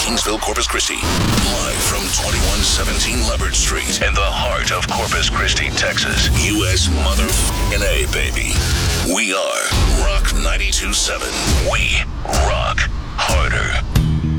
Kingsville, Corpus Christi. Live from 2117 Leopard Street in the heart of Corpus Christi, Texas. U.S. motherfucking A, baby. We are Rock 92.7. We rock harder.